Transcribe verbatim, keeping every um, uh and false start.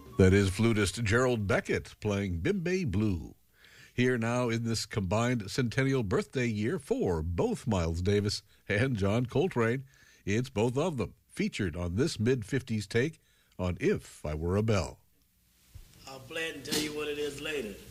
That is flutist Gerald Beckett playing Bimbay Blue. Here now in this combined centennial birthday year for both Miles Davis and John Coltrane. It's both of them featured on this mid-fifties take on If I Were a Bell. I'll play it and tell you what it is later.